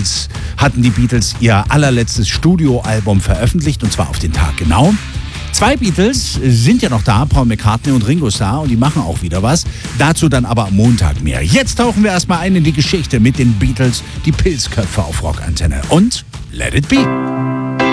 Beatles hatten die Beatles ihr allerletztes Studioalbum veröffentlicht, und zwar auf den Tag genau. 2 Beatles sind ja noch da, Paul McCartney und Ringo Starr, und die machen auch wieder was. Dazu dann aber am Montag mehr. Jetzt tauchen wir erstmal ein in die Geschichte mit den Beatles, die Pilzköpfe auf Rockantenne. Und let it be.